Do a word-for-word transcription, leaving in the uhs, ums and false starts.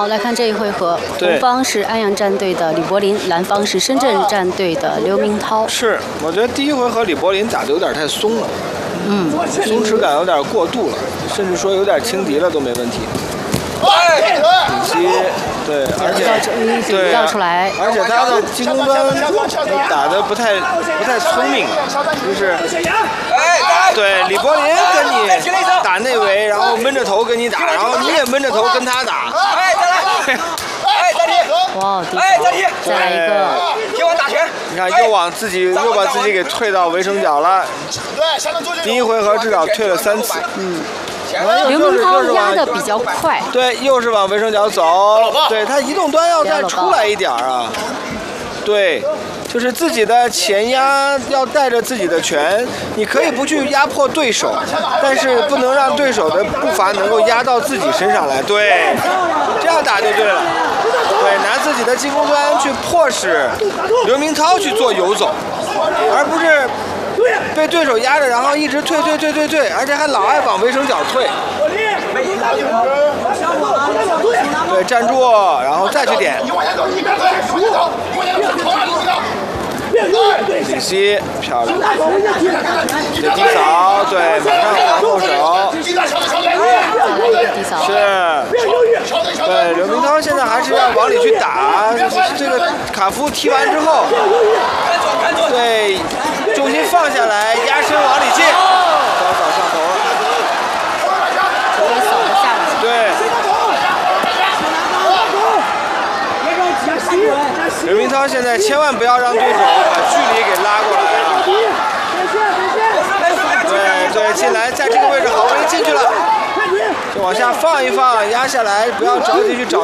好，来看这一回合，红方是安阳战队的李柏林，蓝方是深圳战队的刘明涛。 是，我觉得第一回合李柏林打得有点太松了， 嗯， 松弛感有点过度了，甚至说有点轻敌了都没问题。顶膝，对，而且对， 绕出来， 而且他的进攻端打得不太不太聪明，就是对李柏林跟你打内围，然后闷着头跟你打，然后你也闷着头跟他打。 哎，再来！哎，暂停！ 哇， 哎，暂停！ 再来一个， 听我打拳。 你看，又往自己又把自己给退到围城角了。第一回合至少退了三次。 嗯。刘明涛压的比较快， 对，又是往围城角走，对他移动端要再出来一点啊，对，就是自己的前压要带着自己的拳，你可以不去压迫对手，但是不能让对手的步伐能够压到自己身上来，对，这样打就对了，对，拿自己的进攻端去迫使刘明涛去做游走，而不是被对手压着，然后一直退退退退退，而且还老爱往围城角退。对，站住，然后再去点。李希漂亮，这低扫，对，马上防后手。是，对，刘明涛现在还是要往里去打。这个卡夫踢完之后，对，重心放下来，压身往里进，高扫上头了。对。刘明涛现在千万不要让对手把距离给拉过来了。对对，进来，在这个位置好不容易进去了，就往下放一放，压下来，不要着急去找。